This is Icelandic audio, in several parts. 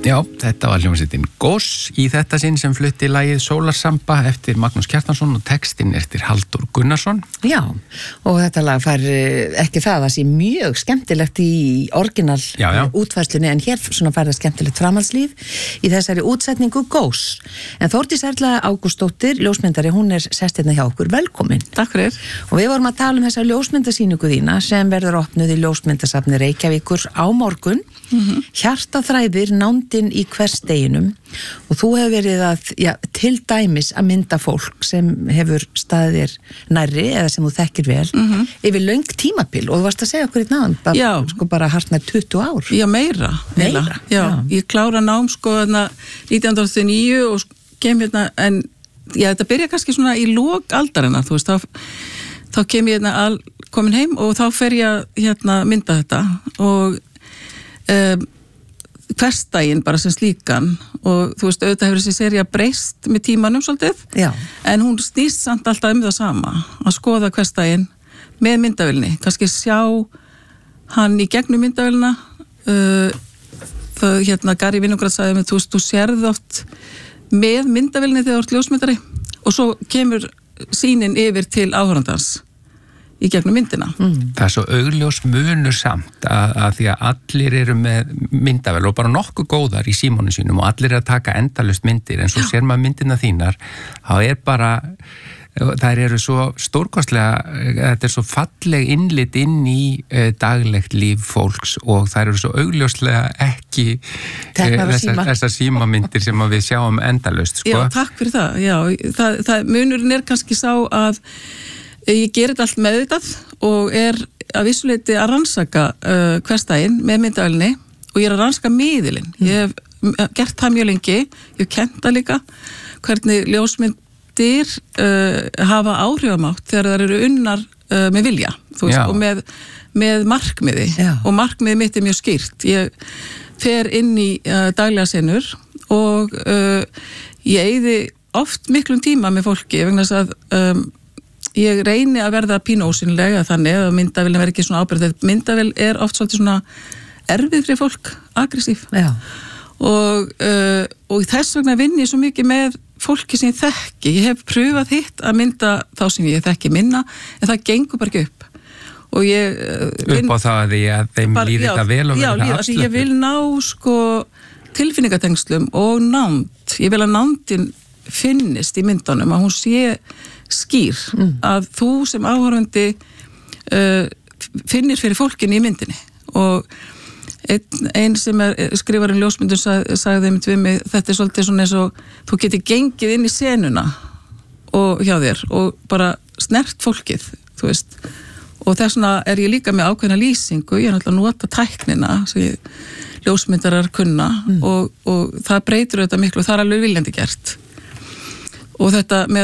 Já, þetta var hljómsveitin Ghost í þetta sinn sem flutti lagið Sólarsamba eftir Magnús Kjartansson og textinn eftir Halldór Gunnarsson. Já, og þetta lag fær ekki það sé mjög skemmtilegt í orginal útfærslunni, en hér svona fær það skemmtilegt framhaldslíf í þessari útsetningu Ghost. En Þórdís Erla Ágústsdóttir, ljósmyndari, hún sest hérna hjá okkur. Velkomin. Takk fyrir. Og við vorum að tala þessa ljósmyndasýningu þína sem verður opnuð í ljósmyndasafni Reykjavíkur á morgun. Hjartaþræðir nándin í hversdeginum, og þú hefur verið að til dæmis að mynda fólk sem hefur staðir nærri eða sem þú þekkir vel yfir löng tímabil, og þú varst að segja okkur í náðan bara hartnær 20 ár. Já, meira. Já. Ég klára nám 1989 og kem hérna, en þetta byrja kannski svona í lok aldarinnar, þú veist, þá kem ég hérna komin heim og þá fer ég að mynda þetta og hversdaginn bara sem slíkan, og þú veist, auðvitað hefur þessi sería breyst með tímanum svolítið. Já. En hún snýst samt alltaf það sama, að skoða hversdaginn með myndavélni, kannski sjá hann í gegnum myndavélina. Það Gary Vinograd sagði mig, þú sérð oft með myndavélni þegar þú ert ljósmyndari, og svo kemur sýnin yfir til áhorfandans í gegnum myndina. Það svo augljós munur samt að því að allir eru með myndavél og bara nokkuð góðar í símónu sínum og allir að taka endalaust myndir, en svo sér maður myndina þínar, þá bara þær eru svo stórkostlega, þetta svo falleg innlit inn í daglegt líf fólks, og þær eru svo augljóslega ekki þessar símamyndir sem við sjáum endalaust. Já, takk fyrir það. Já, munurinn kannski sá að ég gerir þetta allt meðvitað og að vissuleyti að rannsaka hversdaginn með myndavélni, og ég að rannsaka miðilinn. Ég hef gert það mjög lengi, ég hef kennt það líka, hvernig ljósmyndir hafa áhrifamátt þegar þær eru unnar með vilja, þú veist, og með markmiði. Já. Og markmiði mitt mjög skýrt. Ég fer inn í daglega senur og ég eyði oft miklum tíma með fólki vegna þess að ég reyni að verða pínu ósýnilega, þannig að myndavélin verði ekki svona ábyrgð. Myndavél oft svolítið svona erfið fyrir fólk, aggressív. Já. Og þess vegna vinn ég svo mikið með fólki sem ég þekki. Ég hef pröfað hitt að mynda þá sem ég þekki minna, en það gengur bara ekki upp. Og ég upp á það að þeim líði þetta vel og verða afslöppuð. Ég vil ná tilfinningatengslum og nánd. Ég vil að nándin finnist í myndunum, að hún sé skýr, að þú sem áhorfandi finnir fyrir fólkinu í myndinni. Og einn sem skrifar ljósmyndun sagði þeim við mig, þetta svolítið svona eins og þú getur gengið inn í senuna og hjá þér og bara snert fólkið, þú veist. Og þess vegna ég líka með ákveðna lýsingu, ég náttúrulega nota tæknina sem ljósmyndarar kunna, og það breytir þetta miklu, og það alveg viljandi gert. Og þetta með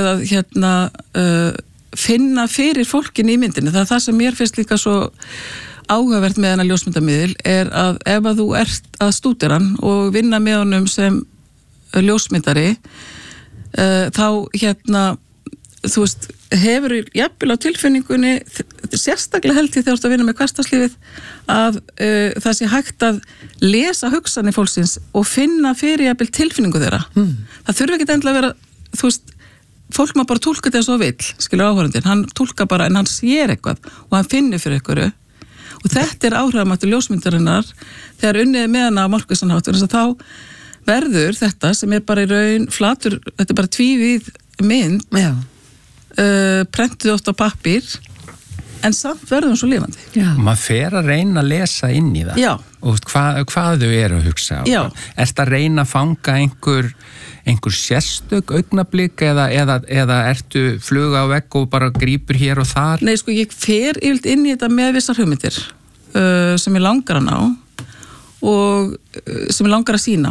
að finna fyrir fólkin í myndinni, það það sem mér finnst líka svo áhugavert með hennar ljósmyndamiðil, að ef að þú ert að stúdera hann og vinna með honum sem ljósmyndari, þá þú veist, hefur jafnvel á tilfinningunni, sérstaklega held ég þegar þú ert að vinna með hversdagslífið, að það sé hægt að lesa hugsanir fólksins og finna fyrir jafnvel tilfinningu þeirra. Það þurfi ekki endilega að vera, þú veist, fólk maður bara túlka þetta eins og vill, skilur áhorfandinn, hann túlka bara, en hann sér eitthvað og hann finnir fyrir einhverju, og þetta áhrifamáttur ljósmyndarinnar þegar unnið með hana á markvissanhátt, þannig að þá verður þetta sem bara í raun flatur, þetta bara tvívíð mynd, prentuð oft á pappír, en samt verður hún svo lifandi. Maður fer að reyna að lesa inn í það. Já. Og hvað þau eru að hugsa. Já. Ertu að reyna að fanga einhver sérstök augnablik eða ertu fluga á vegg og bara grípur hér og þar? Nei, sko, ég fer yfirleitt inn í þetta með vissar hugmyndir sem ég langar að ná og sem ég langar að sýna.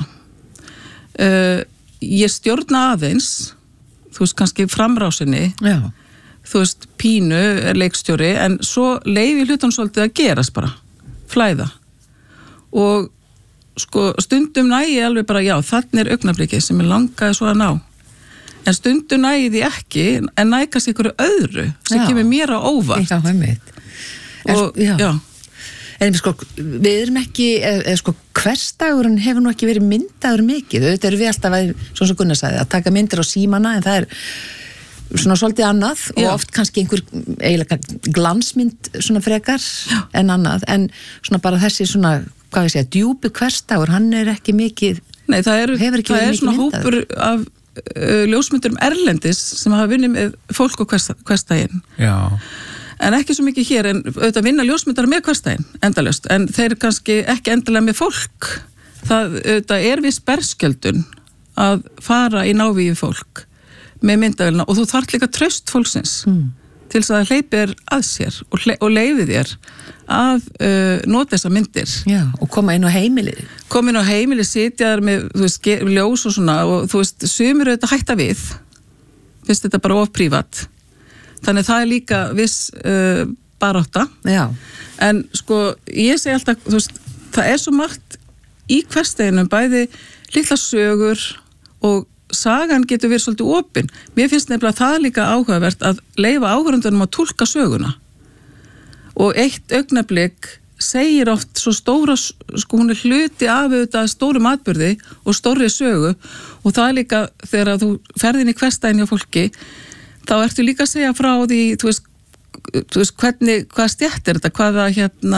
Ég stjórna aðeins, þú veist, kannski framrásinni. Já. Þú veist, pínu leikstjóri, en svo leyfi hlutum svolítið að gerast bara, flæða. Og sko, stundum nægi alveg bara, já, þannig augnablikið sem ég langaði svo að ná. En stundum nægi því ekki, en nægast ykkur öðru sem kemur mér á óvart. Já, og, já. En sko, við erum ekki, sko, hversdagurinn hefur nú ekki verið myndaður mikið, auðvitað eru við alltaf svona svo Gunnar sagði, að taka myndir á símana en það svona svolítið annað og oft kannski einhver eiginlega glansmynd svona frekar en annað, en svona bara þessi svona, hvað ég segja, djúpi hversdagur, hann ekki mikið. Nei, það svona hópur af ljósmyndurum erlendis sem hafa vunnið með fólk og hversdaginn. Já. En ekki svo mikið hér, en auðvitað vinna ljósmyndar með hversdaginn, endalaust, en þeir kannski ekki endalega með fólk. Það auðvitað viss berskjöldun að fara í návíu fólk með myndavélina og þú þarft líka traust fólksins til þess að hleypi þér að sér og leyfi þér að nota þessa myndir. Já, og koma inn á heimili. Koma inn á heimili, sitja þar með, þú veist, ljós og svona og þú veist, sumir auðvitað hætta við. Finnst þetta bara of prívat. Þannig það líka viss barátta. Já. En sko, ég segi alltaf, þú veist, það svo margt í hversdeginum, bæði litla sögur og sagan getur verið svolítið opin. Mér finnst nefnilega það líka áhugavert að leyfa áhorfendunum að túlka söguna. Og eitt augnablik segir oft svo stóra, sko hún hluti af auðvitað stórum atburði og stórri sögu og það líka þegar þú ferðin í hversdaginn hjá fólki, þá ertu líka að segja frá því, þú veist hvað stjætt þetta, hvaða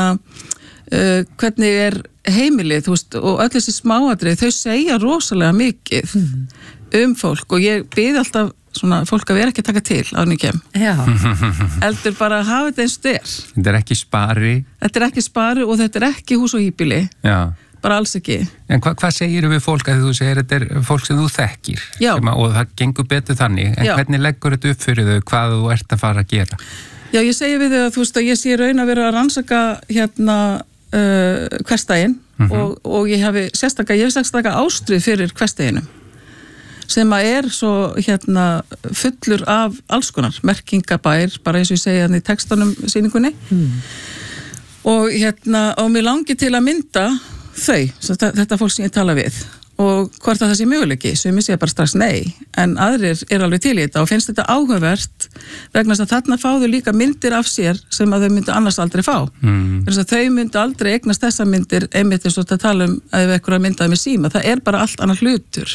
hvernig heimilið, þú veist, og öll þessi smáatrið, þau segja rosalega mikið fólk og ég bið alltaf svona fólk að vera ekki að taka til á nýkjem. Já. Eldur bara að hafa þetta eins styr. Þetta ekki spari. Þetta ekki spari og þetta ekki hús og hýbili. Já. Bara alls ekki. En hvað segir við fólk að þú segir þetta fólk sem þú þekkir? Já. Og það gengur betur þannig, en hvernig leggur þetta upp fyrir þau hvað þú ert að fara að gera? Já, ég segi við þau að þú veist að ég sé raun að vera að rannsaka hversdaginn og ég hef sérstaka ástrið fyrir hversdaginum sem að svo fullur af alls konar merkingabær, bara eins og ég segja í textanum sýningunni og og mér langi til að mynda þetta fólk sem ég tala við og hvort að það sé möguleiki, sumir segja bara strax nei, en aðrir alveg til í þetta og finnst þetta áhugavert vegna þess að þarna fá þau líka myndir af sér sem að þau myndu annars aldrei fá. Þess að þau myndu aldrei eignast þessa myndir einmitt eins og þetta tala að ef ekkur að myndaði með síma, það bara allt annar hlutur.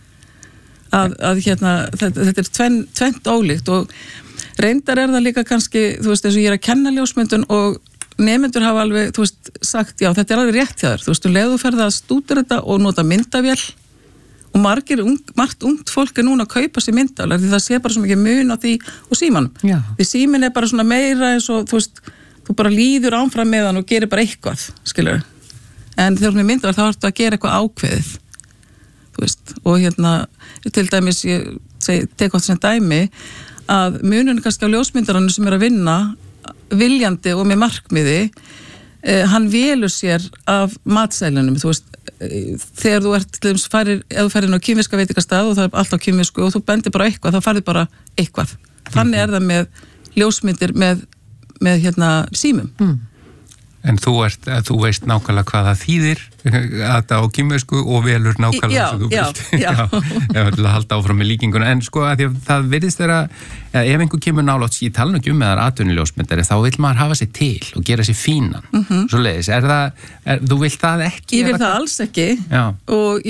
Þetta tvennt ólíkt og reyndar það líka kannski, þú veist, eins og ég að kenna ljósmyndun og nemendur hafa alveg, þú veist, sagt já, þetta alveg rétt hjá þér, þú veist, leðu ferð að stúdera þetta og nota myndavél og margt ungt fólk núna að kaupa sér myndavélar því það sé bara svo mikið mun á því og símanum. Já. Því símin bara svona meira eins og, þú veist, þú bara líður áfram með hann og gerir bara eitthvað, skilur. En þegar með myndavél þá ertu að gera eitthvað ákveðið, þú veist, og til dæmis, ég tek átt sem dæmi að munun kannski á ljósmyndarannu sem að vinna viljandi og með markmiði hann velur sér af matsælunum, þú veist þegar þú ert til dæmis ef þú færir inn á kínverska veitingastað og það allt á kínversku og þú bendir bara eitthvað, þá færðu bara eitthvað. Þannig það með ljósmyndir með símum. En þú veist nákvæmlega hvað það þýðir að það á kínversku og velur nákvæmlega sem þú vilt. Já. Ég vil halda áfram með líkinguna. En sko að það virðist vera, ef einhver kemur nálátt, ég tala nú ekki með þar atvinnuljósmyndari, þá vil maður hafa sér til og gera sér fínan. Svoleiðis, þú vilt það ekki? Ég vil það alls ekki. Já. Og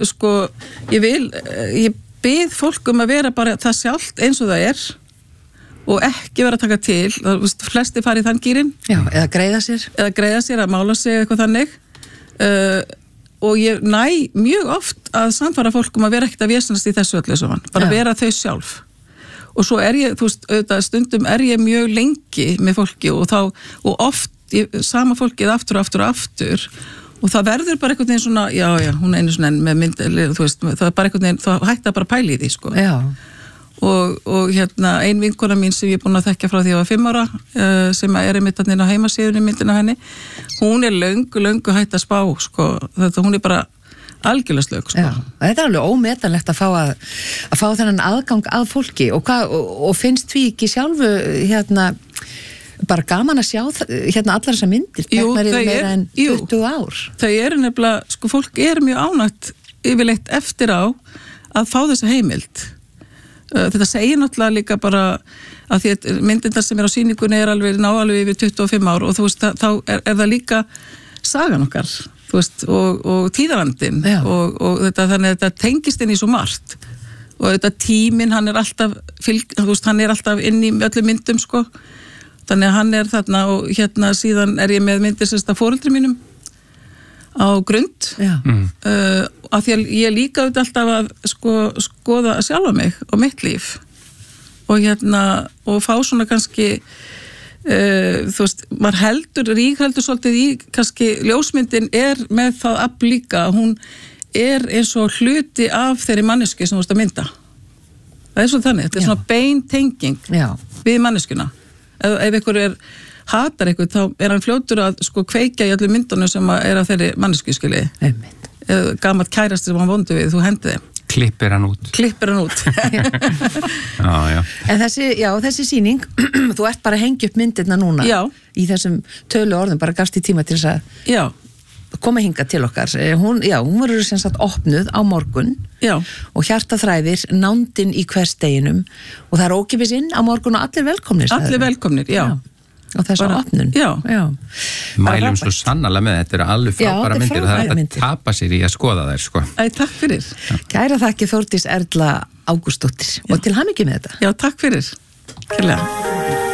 ég bið fólk að vera bara það sjálft eins og það og ekki vera að taka til, flesti fari í þann gýrin. Já, eða greiða sér. Að mála sig eitthvað þannig. Og ég næ mjög oft að samfara fólk að vera ekkert að vésanast í þessu öllu saman. Bara vera þau sjálf. Og svo ég, þú veist, auðvitað stundum ég mjög lengi með fólki og oft sama fólkið aftur og aftur og aftur. Og það verður bara einhvern veginn svona, já, hún einu svona með mynd, þú veist, það bara einhvern veginn, það hætti að bara pæli í því, sko. Já. Og ein vinkona mín sem ég búin að þekkja frá því að ég var 5 ára sem einmitt á heimasíðunni myndina henni, hún löngu hætt að spá, sko, hún bara algjörlega slög, sko. Já, þetta alveg ómetanlegt að fá þennan aðgang að fólki og finnst því ekki sjálfu bara gaman að sjá allar þessar myndir teknar yfir meira en 20 ár. Þau nefnilega, sko, fólk mjög ánægt yfirleitt eftir á að fá þessa heimild. Þetta segir náttúrulega líka bara að því að myndindar sem á sýningunni alveg yfir 25 ár og þú veist, þá það líka sagan okkar. Þú þú veist, og tíðarandinn og þetta, þannig að þetta tengist inn í svo margt og þetta tíminn, hann er alltaf þú veist, hann er alltaf inn í öllum myndum sko, þannig að hann er þarna og hérna síðan er ég með myndir sérst af foreldrum mínum á Grund af því að ég líka alltaf að skoða sjálfa mig og mitt líf og hérna og fá svona kannski þú veist, maður ríkheldur svolítið í, kannski ljósmyndin er með það afl líka, hún er eins og hluti af þeirri mannesku sem þú veist að mynda það er svo þannig, þetta er svona bein tenging við manneskuna ef ykkur hatar ykkur, þá er hann fljótur að kveikja í öllum myndunum sem er af þeirri mannesku skilji gamalt kærasti sem hann vondi við, þú hendi þeim klippir hann út En þessi sýning þú ert bara að hengja upp myndirna núna í þessum tölu orðum, bara gafst í tíma til þess að koma hinga til okkar hún verður sem sagt opnuð á morgun og hjartaþræðir nándin í hversdeginum og það er ókipis inn á morgun og allir velkomnir og þess að opnun mælum svo sannarlega með þetta eru alveg frábæra myndir og það er að tapa sér í að skoða þær sko. Takk fyrir Kæra þakki Þórdís Erla Ágústsdóttir og til hamingju með þetta Takk fyrir Kærlega